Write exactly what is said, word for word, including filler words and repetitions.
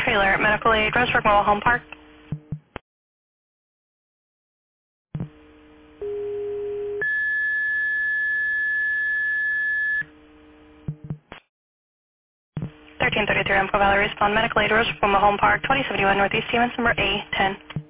trailer at Medical Aid, Roseburg Mobile Home Park. thirteen thirty-three Umpqua Valley, respond Medical Aid, Roseburg Mobile Home Park, twenty seventy-one Northeast Stevens, number A ten.